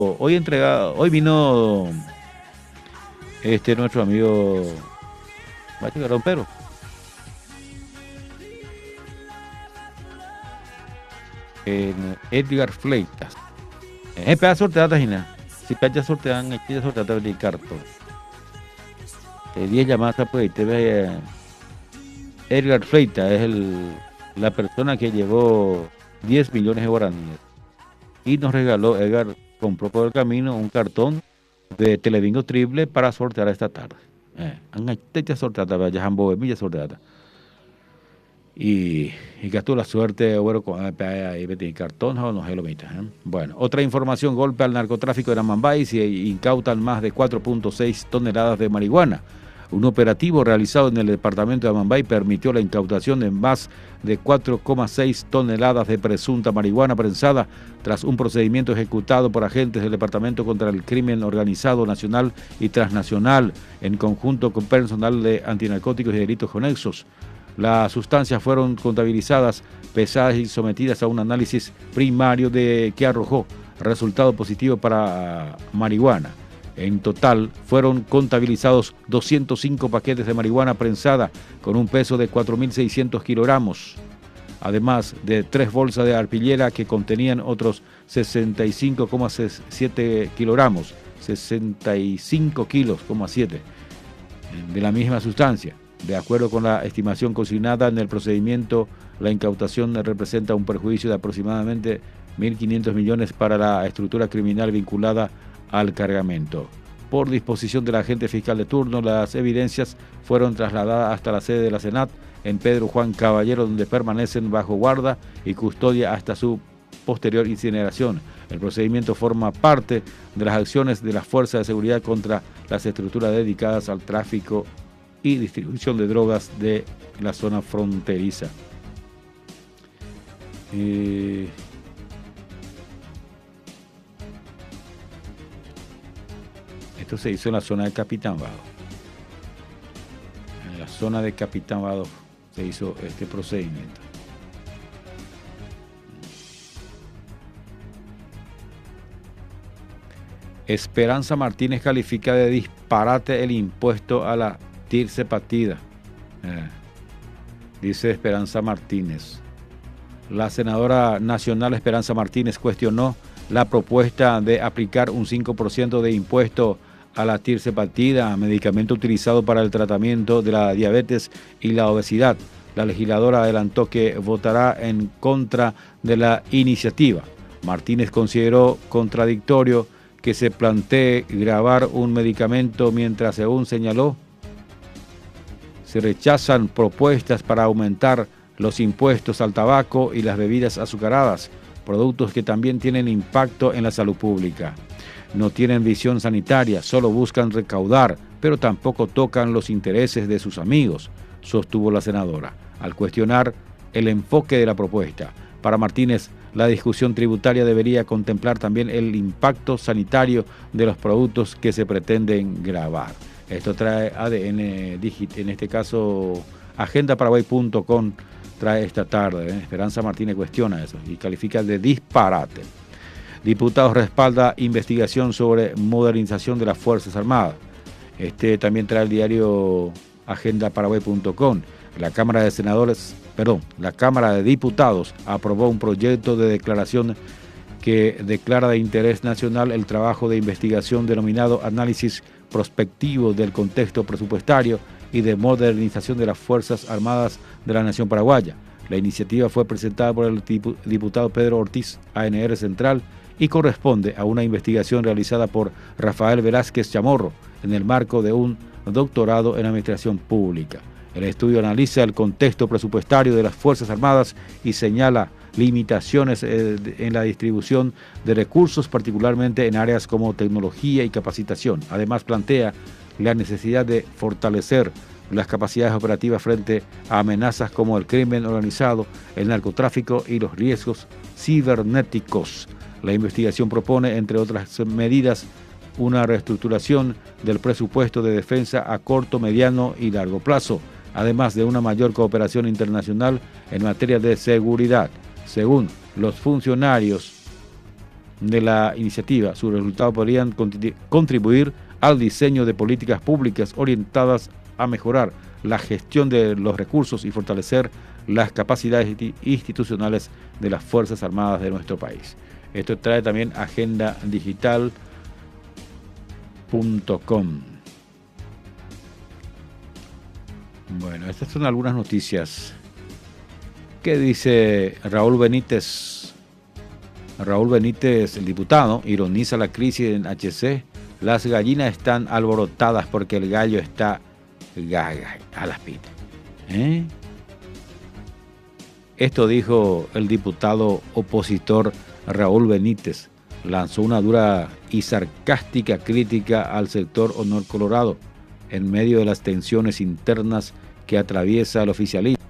Hoy vino nuestro amigo Macho Garompero. Edgar Fleitas. Pedazo sorteada, Gina. Si pedazo sortean, aquí ya sorteada de cartón. 10 llamadas, pues, te ve. Edgar Fleitas es la persona que llevó 10 millones de guaraníes. Y nos regaló, Edgar compró por el camino un cartón de Telebingo triple para sortear esta tarde. Ya sorteada, ya jambo de sorteada. Y gastó la suerte, bueno, con ahí metí cartón, no es lo mismo. Bueno, otra información: golpe al narcotráfico de Amambay, se incautan más de 4.6 toneladas de marihuana. Un operativo realizado en el departamento de Amambay permitió la incautación de más de 4,6 toneladas de presunta marihuana prensada tras un procedimiento ejecutado por agentes del Departamento contra el Crimen Organizado Nacional y Transnacional en conjunto con personal de antinarcóticos y delitos conexos. Las sustancias fueron contabilizadas, pesadas y sometidas a un análisis primario que arrojó resultado positivo para marihuana. En total fueron contabilizados 205 paquetes de marihuana prensada con un peso de 4.600 kilogramos, además de 3 bolsas de arpillera que contenían otros 65,7 kilogramos, 65 kilos, de la misma sustancia. De acuerdo con la estimación consignada en el procedimiento, la incautación representa un perjuicio de aproximadamente 1.500 millones para la estructura criminal vinculada al cargamento. Por disposición del agente fiscal de turno, las evidencias fueron trasladadas hasta la sede de la Senat en Pedro Juan Caballero, donde permanecen bajo guarda y custodia hasta su posterior incineración. El procedimiento forma parte de las acciones de las fuerzas de seguridad contra las estructuras dedicadas al tráfico y distribución de drogas de la zona fronteriza. Esto se hizo en la zona de Capitán Vado. En la zona de Capitán Vado se hizo este procedimiento. Esperanza Martínez califica de disparate el impuesto a la tirse partida. Dice Esperanza Martínez. La senadora nacional Esperanza Martínez cuestionó la propuesta de aplicar un 5% de impuesto a la tirzepatida, medicamento utilizado para el tratamiento de la diabetes y la obesidad. La legisladora adelantó que votará en contra de la iniciativa. Martínez consideró contradictorio que se plantee grabar un medicamento mientras, según señaló, se rechazan propuestas para aumentar los impuestos al tabaco y las bebidas azucaradas, productos que también tienen impacto en la salud pública. No tienen visión sanitaria, solo buscan recaudar, pero tampoco tocan los intereses de sus amigos, sostuvo la senadora, al cuestionar el enfoque de la propuesta. Para Martínez, la discusión tributaria debería contemplar también el impacto sanitario de los productos que se pretenden gravar. Esto trae ADN Digit, en este caso agendaparaguay.com, trae esta tarde. Esperanza Martínez cuestiona eso y califica de disparate. Diputados respalda investigación sobre modernización de las Fuerzas Armadas. También trae el diario agendaparaguay.com. La Cámara de Diputados aprobó un proyecto de declaración que declara de interés nacional el trabajo de investigación denominado Análisis Prospectivo del Contexto Presupuestario y de Modernización de las Fuerzas Armadas de la Nación Paraguaya. La iniciativa fue presentada por el diputado Pedro Ortiz, ANR Central, y corresponde a una investigación realizada por Rafael Velázquez Chamorro en el marco de un doctorado en Administración Pública. El estudio analiza el contexto presupuestario de las Fuerzas Armadas y señala limitaciones en la distribución de recursos, particularmente en áreas como tecnología y capacitación. Además, plantea la necesidad de fortalecer las capacidades operativas frente a amenazas como el crimen organizado, el narcotráfico y los riesgos cibernéticos. La investigación propone, entre otras medidas, una reestructuración del presupuesto de defensa a corto, mediano y largo plazo, además de una mayor cooperación internacional en materia de seguridad. Según los funcionarios de la iniciativa. Sus resultados podrían contribuir al diseño de políticas públicas orientadas a mejorar la gestión de los recursos y fortalecer las capacidades institucionales de las Fuerzas Armadas de nuestro país. Esto trae también agendadigital.com. Bueno, estas son algunas noticias. ¿Qué dice Raúl Benítez? Raúl Benítez, el diputado, ironiza la crisis en HC. Las gallinas están alborotadas porque el gallo está gaga a las pitas. Esto dijo el diputado opositor Raúl Benítez. Lanzó una dura y sarcástica crítica al sector Honor Colorado en medio de las tensiones internas que atraviesa el oficialismo.